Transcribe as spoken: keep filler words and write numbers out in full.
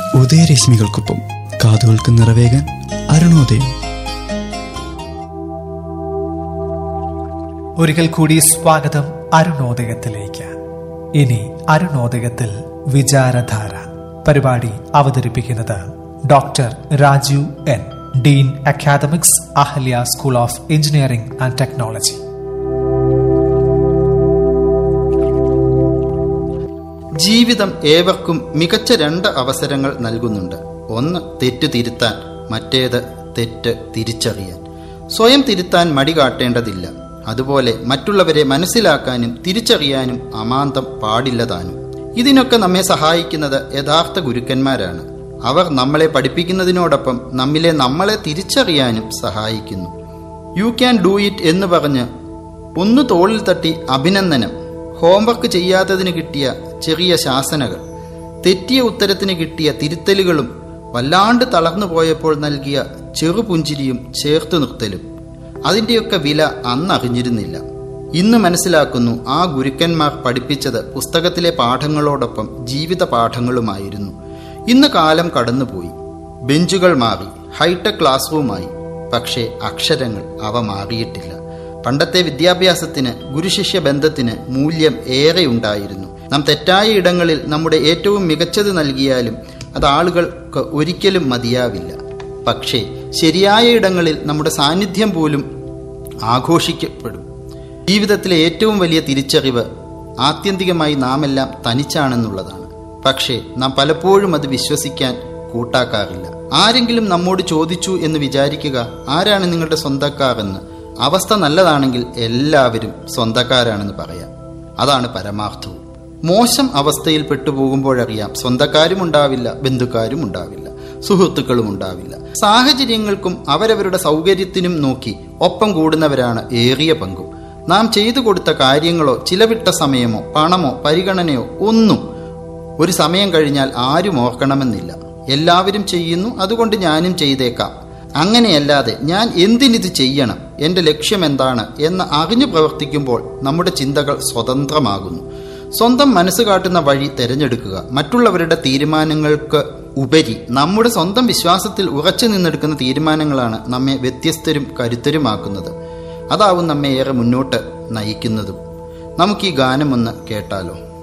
ഉദയരശ്മികൾക്കൊപ്പം കാതുകൾക്ക് നിറവേകാൻ അരുണോദയം. ഒരിക്കൽ കൂടി സ്വാഗതം അരുണോദയത്തിലേക്ക്. ഇനി അരുണോദയത്തിൽ വിചാരധാര പരിപാടി അവതരിപ്പിക്കുന്നത് doctor Rajeev N, Dean academics, Ahalya school of engineering and technology. ജീവിതം ഏവർക്കും മികച്ച രണ്ട് അവസരങ്ങൾ നൽകുന്നുണ്ട്. ഒന്ന് തെറ്റ് തിരുത്താൻ, മറ്റേത് തെറ്റ് തിരിച്ചറിയാൻ. സ്വയം തിരുത്താൻ മടി കാട്ടേണ്ടതില്ല. അതുപോലെ മറ്റുള്ളവരെ മനസ്സിലാക്കാനും തിരിച്ചറിയാനും അമാന്തം പാടില്ലതാനും. ഇതിനൊക്കെ നമ്മെ സഹായിക്കുന്നത് യഥാർത്ഥ ഗുരുക്കന്മാരാണ്. അവർ നമ്മളെ പഠിപ്പിക്കുന്നതിനോടൊപ്പം നമ്മിലെ നമ്മളെ തിരിച്ചറിയാനും സഹായിക്കുന്നു. യു ക്യാൻ ഡൂ ഇറ്റ് എന്ന് പറഞ്ഞ് ഒന്ന് തോളിൽ തട്ടി അഭിനന്ദനം, ഹോംവർക്ക് ചെയ്യാത്തതിന് കിട്ടിയ ചെറിയ ശാസനകൾ, തെറ്റിയ ഉത്തരത്തിന് കിട്ടിയ തിരുത്തലുകളും, വല്ലാണ്ട് തളർന്നു പോയപ്പോൾ നൽകിയ ചെറുപുഞ്ചിരിയും ചേർത്ത് നിർത്തലും, അതിൻ്റെയൊക്കെ വില അന്നറിഞ്ഞിരുന്നില്ല. ഇന്ന് മനസ്സിലാക്കുന്നു, ആ ഗുരുക്കന്മാർ പഠിപ്പിച്ചത് പുസ്തകത്തിലെ പാഠങ്ങളോടൊപ്പം ജീവിത പാഠങ്ങളുമായിരുന്നു. ഇന്ന് കാലം കടന്നുപോയി, ബെഞ്ചുകൾ മാറി, ഹൈടെക് ക്ലാസ് റൂമായി. പക്ഷേ അക്ഷരങ്ങൾ അവ മാറിയിട്ടില്ല. പണ്ടത്തെ വിദ്യാഭ്യാസത്തിന്, ഗുരുശിഷ്യ ബന്ധത്തിന് മൂല്യം ഏറെ ഉണ്ടായിരുന്നു. നാം തെറ്റായ ഇടങ്ങളിൽ നമ്മുടെ ഏറ്റവും മികച്ചത് നൽകിയാലും അത് ആളുകൾക്ക് ഒരിക്കലും മതിയാവില്ല. പക്ഷേ ശരിയായ ഇടങ്ങളിൽ നമ്മുടെ സാന്നിധ്യം പോലും ആഘോഷിക്കപ്പെടും. ജീവിതത്തിലെ ഏറ്റവും വലിയ തിരിച്ചറിവ് ആത്യന്തികമായി നാം എല്ലാം തനിച്ചാണെന്നുള്ളതാണ്. പക്ഷേ നാം പലപ്പോഴും അത് വിശ്വസിക്കാൻ കൂട്ടാക്കാറില്ല. ആരെങ്കിലും നമ്മോട് ചോദിച്ചു എന്ന് വിചാരിക്കുക, ആരാണ് നിങ്ങളുടെ സ്വന്തക്കാർ എന്ന്. അവസ്ഥ നല്ലതാണെങ്കിൽ എല്ലാവരും സ്വന്തക്കാരാണെന്ന് പറയാം. അതാണ് പരമാർത്ഥവും. മോശം അവസ്ഥയിൽ പെട്ടുപോകുമ്പോഴറിയാം, സ്വന്തക്കാരും ഉണ്ടാവില്ല, ബന്ധുക്കാരും ഉണ്ടാവില്ല, സുഹൃത്തുക്കളും ഉണ്ടാവില്ല. സാഹചര്യങ്ങൾക്കും അവരവരുടെ സൗകര്യത്തിനും നോക്കി ഒപ്പം കൂടുന്നവരാണ് ഏറിയ പങ്കും. നാം ചെയ്തു കൊടുത്ത കാര്യങ്ങളോ ചിലവിട്ട സമയമോ പണമോ പരിഗണനയോ ഒന്നും ഒരു സമയം കഴിഞ്ഞാൽ ആരും ഓർക്കണമെന്നില്ല. എല്ലാവരും ചെയ്യുന്നു, അതുകൊണ്ട് ഞാനും ചെയ്തേക്കാം. അങ്ങനെയല്ലാതെ ഞാൻ എന്തിനിത് ചെയ്യണം, എൻ്റെ ലക്ഷ്യം എന്താണ് എന്ന് അറിഞ്ഞു പ്രവർത്തിക്കുമ്പോൾ നമ്മുടെ ചിന്തകൾ സ്വതന്ത്രമാകുന്നു. സ്വന്തം മനസ്സ് കാട്ടുന്ന വഴി തിരഞ്ഞെടുക്കുക. മറ്റുള്ളവരുടെ തീരുമാനങ്ങൾക്ക് ഉപരി നമ്മുടെ സ്വന്തം വിശ്വാസത്തിൽ ഉറച്ചു നിന്നെടുക്കുന്ന തീരുമാനങ്ങളാണ് നമ്മെ വ്യത്യസ്തരും കരുത്തരുമാക്കുന്നത്. അതാവും നമ്മെ ഏറെ മുന്നോട്ട് നയിക്കുന്നതും. നമുക്ക് ഈ ഗാനം ഒന്ന് കേട്ടാലോ.